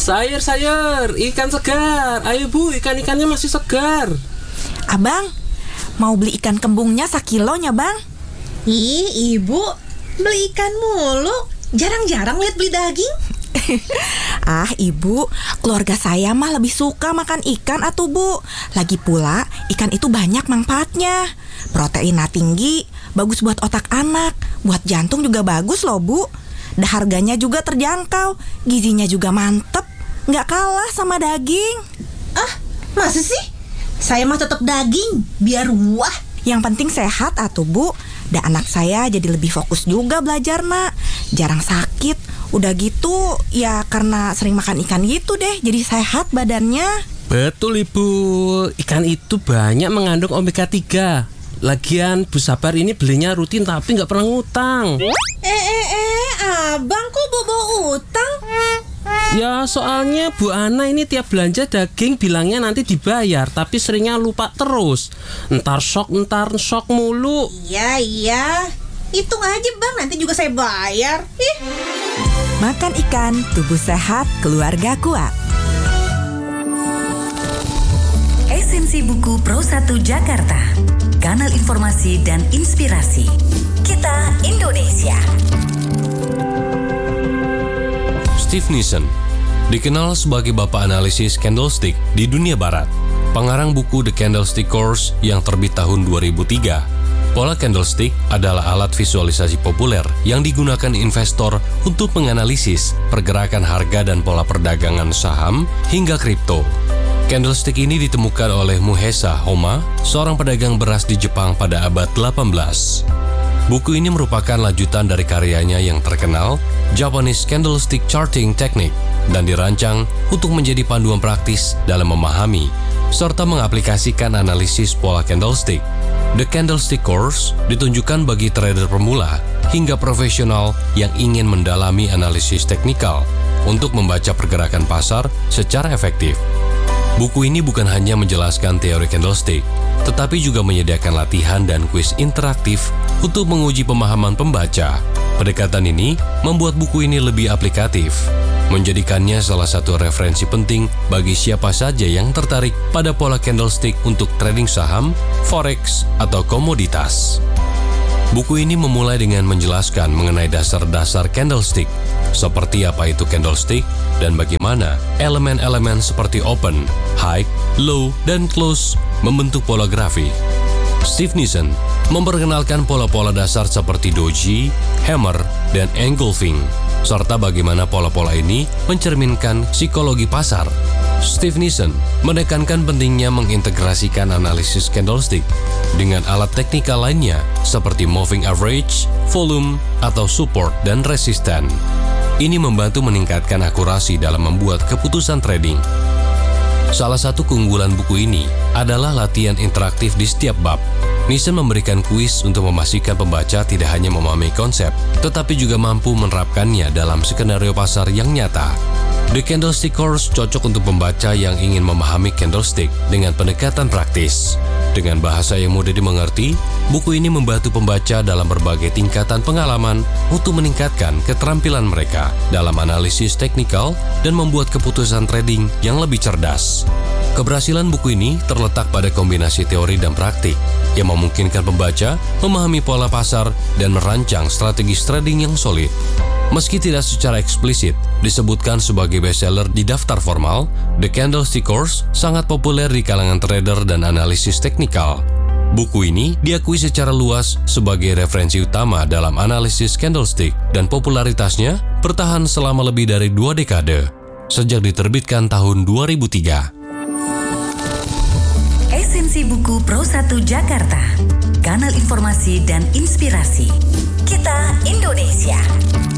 Sayur, ikan segar. Ayo Bu, ikan-ikannya masih segar. Abang, mau beli ikan kembungnya sekilonya bang? Ih, ibu beli ikan mulu. Jarang-jarang lihat beli daging. Ah ibu, keluarga saya mah lebih suka makan ikan atuh bu. Lagi pula ikan itu banyak manfaatnya. Proteinnya tinggi, bagus buat otak anak, buat jantung juga bagus loh bu. Dan harganya juga terjangkau, gizinya juga mantep, nggak kalah sama daging. Ah, masa sih? Saya mah tetap daging, biar wah. Yang penting sehat atuh bu. Dan anak saya jadi lebih fokus juga belajar nak. Jarang sakit. Udah gitu ya karena sering makan ikan gitu deh, jadi sehat badannya. Betul Ibu, ikan itu banyak mengandung omega 3. Lagian Bu Sabar ini belinya rutin tapi nggak pernah ngutang. Abang kok bawa utang? Ya soalnya Bu Ana ini tiap belanja daging bilangnya nanti dibayar, tapi seringnya lupa terus. Ntar shock mulu. Iya. Hitung aja bang, nanti juga saya bayar. Makan ikan, tubuh sehat, keluarga kuat. Esensi buku Pro 1 Jakarta, kanal informasi dan inspirasi. Kita Indonesia. Steve Nissen dikenal sebagai bapak analisis candlestick di dunia barat. Pengarang buku The Candlestick Course yang terbit tahun 2003. Pola candlestick adalah alat visualisasi populer yang digunakan investor untuk menganalisis pergerakan harga dan pola perdagangan saham hingga kripto. Candlestick ini ditemukan oleh Muhesa Homa, seorang pedagang beras di Jepang pada abad 18. Buku ini merupakan lanjutan dari karyanya yang terkenal, Japanese Candlestick Charting Technique, dan dirancang untuk menjadi panduan praktis dalam memahami serta mengaplikasikan analisis pola candlestick. The Candlestick Course ditunjukkan bagi trader pemula hingga profesional yang ingin mendalami analisis teknikal untuk membaca pergerakan pasar secara efektif. Buku ini bukan hanya menjelaskan teori candlestick, tetapi juga menyediakan latihan dan kuis interaktif untuk menguji pemahaman pembaca. Pendekatan ini membuat buku ini lebih aplikatif, menjadikannya salah satu referensi penting bagi siapa saja yang tertarik pada pola candlestick untuk trading saham, forex, atau komoditas. Buku ini memulai dengan menjelaskan mengenai dasar-dasar candlestick, seperti apa itu candlestick dan bagaimana elemen-elemen seperti open, high, low, dan close membentuk pola grafik. Steve Nissen memperkenalkan pola-pola dasar seperti doji, hammer, dan engulfing, serta bagaimana pola-pola ini mencerminkan psikologi pasar. Steve Nissen menekankan pentingnya mengintegrasikan analisis candlestick dengan alat teknikal lainnya seperti moving average, volume, atau support dan resisten. Ini membantu meningkatkan akurasi dalam membuat keputusan trading. Salah satu keunggulan buku ini adalah latihan interaktif di setiap bab. Nissen memberikan kuis untuk memastikan pembaca tidak hanya memahami konsep, tetapi juga mampu menerapkannya dalam skenario pasar yang nyata. The Candlestick Course cocok untuk pembaca yang ingin memahami candlestick dengan pendekatan praktis. Dengan bahasa yang mudah dimengerti, buku ini membantu pembaca dalam berbagai tingkatan pengalaman untuk meningkatkan keterampilan mereka dalam analisis teknikal dan membuat keputusan trading yang lebih cerdas. Keberhasilan buku ini terletak pada kombinasi teori dan praktik yang memungkinkan pembaca memahami pola pasar dan merancang strategi trading yang solid. Meski tidak secara eksplisit disebutkan sebagai bestseller di daftar formal, The Candlestick Course sangat populer di kalangan trader dan analisis teknikal. Buku ini diakui secara luas sebagai referensi utama dalam analisis candlestick dan popularitasnya bertahan selama lebih dari 2 dekade, sejak diterbitkan tahun 2003. Esensi buku Pro 1 Jakarta, kanal informasi dan inspirasi. Kita Indonesia.